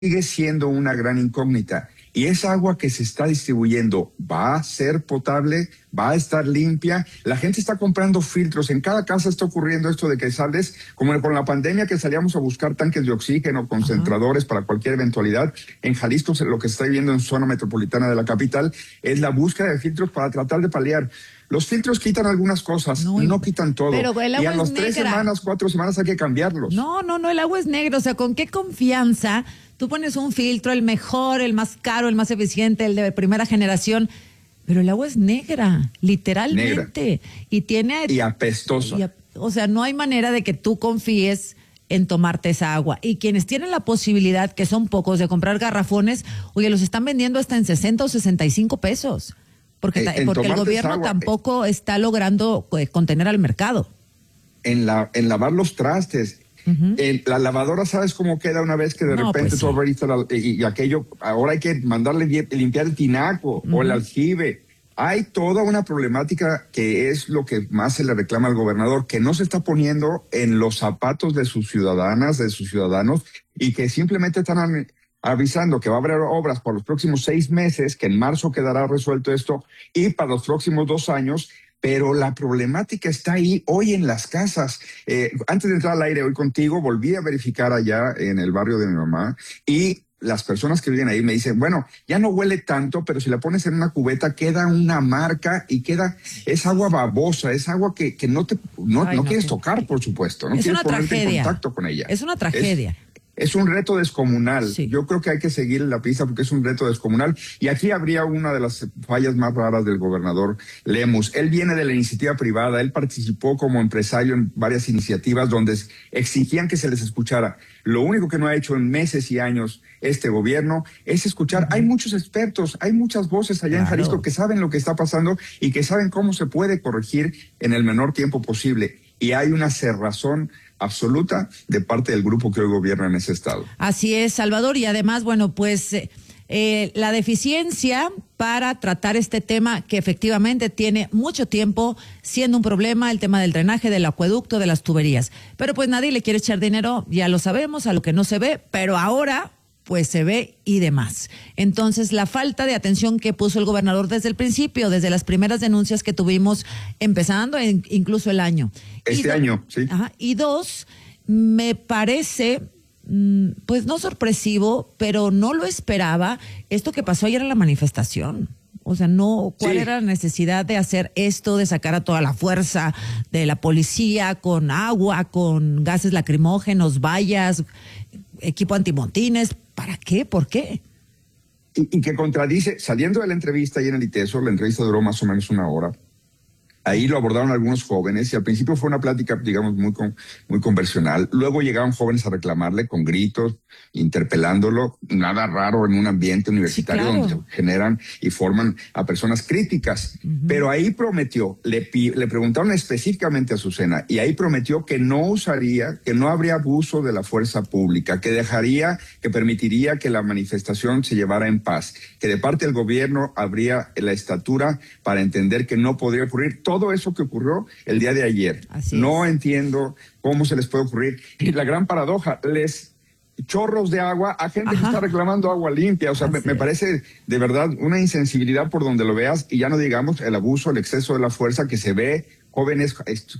sigue siendo una gran incógnita. Y esa agua que se está distribuyendo, ¿va a ser potable? ¿Va a estar limpia? La gente está comprando filtros. En cada casa está ocurriendo esto de que sales, como con la pandemia, que salíamos a buscar tanques de oxígeno, concentradores para cualquier eventualidad. En Jalisco, lo que se está viviendo en zona metropolitana de la capital es la búsqueda de filtros para tratar de paliar. Los filtros quitan algunas cosas, no quitan todo. Pero el agua y a los es 3 negra. semanas, 4 semanas hay que cambiarlos. No, el agua es negra. O sea, ¿con qué confianza tú pones un filtro, el mejor, el más caro, el más eficiente, el de primera generación? Pero el agua es negra, literalmente. Negra. Y apestosa. O sea, no hay manera de que tú confíes en tomarte esa agua. Y quienes tienen la posibilidad, que son pocos, de comprar garrafones, oye, los están vendiendo hasta en 60 o 65 pesos. Porque el gobierno tampoco está logrando contener al mercado. En lavar los trastes. La lavadora, ¿sabes cómo queda una vez que de repente tú abriste y aquello? Ahora hay que mandarle limpiar el tinaco o el aljibe. Hay toda una problemática que es lo que más se le reclama al gobernador, que no se está poniendo en los zapatos de sus ciudadanas, de sus ciudadanos, y que simplemente están avisando que va a haber obras por los próximos 6 meses, que en marzo quedará resuelto esto, y para los próximos 2 años, pero la problemática está ahí hoy en las casas. Antes de entrar al aire hoy contigo, volví a verificar allá en el barrio de mi mamá, y las personas que viven ahí me dicen, bueno, ya no huele tanto, pero si la pones en una cubeta queda una marca y es agua babosa, es agua que no quieres tocar, por supuesto, no quieres ponerte en contacto con ella. Es una tragedia. Es un reto descomunal. Sí. Yo creo que hay que seguir la pista porque es un reto descomunal. Y aquí habría una de las fallas más raras del gobernador Lemus. Él viene de la iniciativa privada, él participó como empresario en varias iniciativas donde exigían que se les escuchara. Lo único que no ha hecho en meses y años este gobierno es escuchar. Hay muchos expertos, hay muchas voces allá en Jalisco que saben lo que está pasando y que saben cómo se puede corregir en el menor tiempo posible. Y hay una cerrazón absoluta de parte del grupo que hoy gobierna en ese estado. Así es, Salvador, y además, bueno, pues la deficiencia para tratar este tema que efectivamente tiene mucho tiempo siendo un problema, el tema del drenaje, del acueducto, de las tuberías. Pero pues nadie le quiere echar dinero, ya lo sabemos, a lo que no se ve, pero ahora pues se ve y demás. Entonces, la falta de atención que puso el gobernador desde el principio, desde las primeras denuncias que tuvimos empezando incluso el año. Este año, sí. Y 2, me parece, pues no sorpresivo, pero no lo esperaba, esto que pasó ayer en la manifestación. O sea, ¿cuál era la necesidad de hacer esto, de sacar a toda la fuerza de la policía con agua, con gases lacrimógenos, vallas, equipo antimotines? ¿Para qué? ¿Por qué? Y que contradice, saliendo de la entrevista ahí en el ITESO, la entrevista duró más o menos 1 hora. Ahí lo abordaron algunos jóvenes y al principio fue una plática, digamos, muy conversional. Luego llegaron jóvenes a reclamarle con gritos, interpelándolo. Nada raro en un ambiente universitario donde se generan y forman a personas críticas. Pero ahí prometió, le preguntaron específicamente a Azucena, y ahí prometió que no usaría, que no habría abuso de la fuerza pública, que permitiría que la manifestación se llevara en paz, que de parte del gobierno habría la estatura para entender que no podría ocurrir todo eso que ocurrió el día de ayer. No entiendo cómo se les puede ocurrir. Y la gran paradoja, chorros de agua a gente que está reclamando agua limpia. O sea, me parece de verdad una insensibilidad por donde lo veas, y ya no digamos el abuso, el exceso de la fuerza que se ve, jóvenes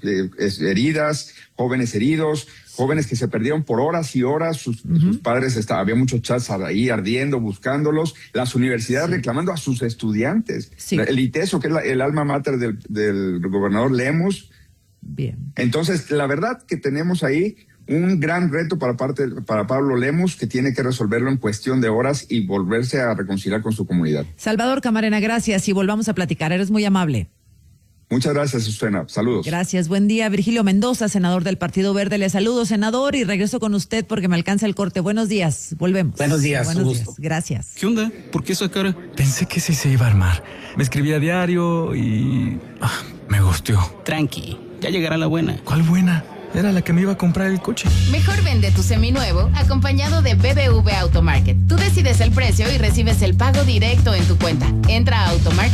heridas, jóvenes heridos, jóvenes que se perdieron por horas y horas, sus padres había muchos chats ahí ardiendo, buscándolos, las universidades reclamando a sus estudiantes, el ITESO, que es el alma mater del gobernador Lemus. Bien. Entonces, la verdad que tenemos ahí un gran reto para Pablo Lemus, que tiene que resolverlo en cuestión de horas y volverse a reconciliar con su comunidad. Salvador Camarena, gracias, y volvamos a platicar. Eres muy amable. Muchas gracias, Susana. Saludos. Gracias, buen día. Virgilio Mendoza, senador del Partido Verde. Le saludo, senador, y regreso con usted porque me alcanza el corte. Buenos días, volvemos. Buenos días, Gracias. ¿Qué onda? ¿Por qué esa cara? Pensé que sí se iba a armar. Me escribí a diario y... me gusteó. Tranqui, ya llegará la buena. ¿Cuál buena? Era la que me iba a comprar el coche. Mejor vende tu seminuevo acompañado de BBVA Automarket. Tú decides el precio y recibes el pago directo en tu cuenta. Entra a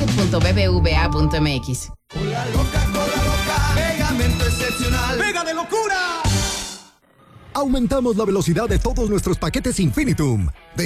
automarket.bbva.mx. Cola loca, pegamento excepcional, pega de locura. aumentamos la velocidad de todos nuestros paquetes Infinitum.